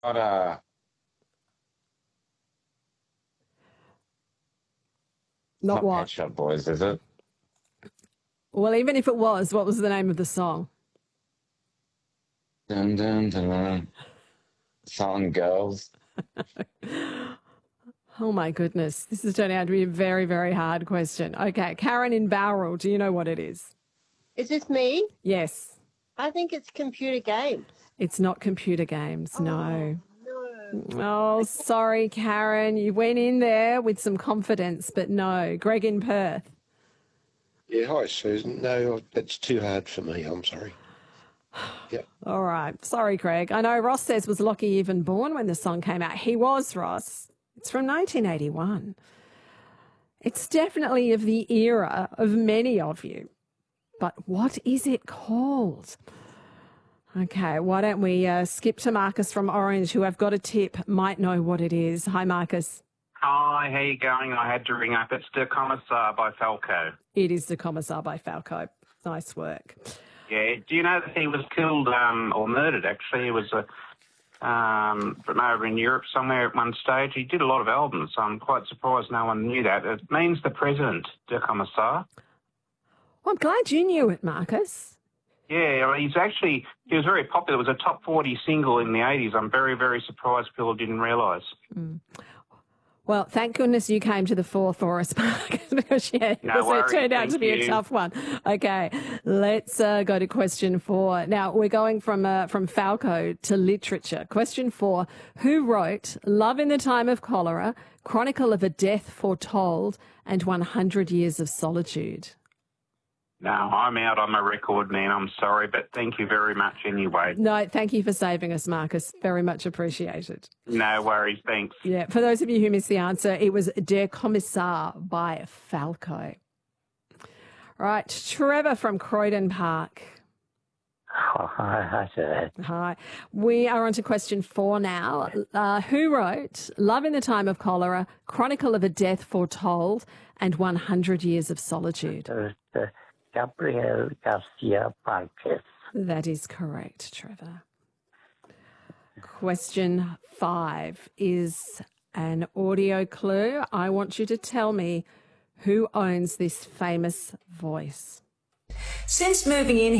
Not Not not what? Pet Shop Boys, is it? Well, even if it was, what was the name of the song? Dun, dun, dun, dun. Silent Girls. Oh my goodness, this is turning out to be a very, very hard question. Okay, Karen in Bowral, do you know what it is? Is this me? Yes, I think it's computer games. it's not computer games, no. No. Oh, sorry, Karen. You went in there with some confidence, but no. Greg in Perth. Yeah, hi, Susan. No, that's too hard for me. I'm sorry. Yeah. All right. Sorry, Greg. I know Ross says, was Lockie even born when the song came out? He was, Ross. It's from 1981. It's definitely of the era of many of you. But what is it called? Okay, why don't we skip to Marcus from Orange, who I've got a tip, might know what it is. Hi, Marcus. Hi, how you going? I had to ring up. It's Der Kommissar by Falco. It is the Commissar by Falco. Nice work. Yeah, do you know that he was killed or murdered, actually? He was from over in Europe somewhere at one stage. He did a lot of albums, so I'm quite surprised no one knew that. It means the president, Der Kommissar. Well, I'm glad you knew it, Marcus. Yeah, he was very popular. It was a top 40 single in the 80s. I'm very, very surprised people didn't realise. Well, thank goodness you came to the fore for us, Marcus, because it turned out to be a tough one. Okay, let's go to question 4. Now, we're going from Falco to literature. Question 4, who wrote Love in the Time of Cholera, Chronicle of a Death Foretold, and 100 Years of Solitude? No, I'm out. I'm a record man. I'm sorry, but thank you very much anyway. No, thank you for saving us, Marcus. Very much appreciated. No worries. Thanks. Yeah, for those of you who missed the answer, it was Der Kommissar by Falco. Right, Trevor from Croydon Park. Hi. We are on to question 4 now. Who wrote Love in the Time of Cholera, Chronicle of a Death Foretold, and 100 Years of Solitude? Gabriel Garcia Marquez. That is correct, Trevor. Question 5 is an audio clue. I want you to tell me who owns this famous voice. Since moving in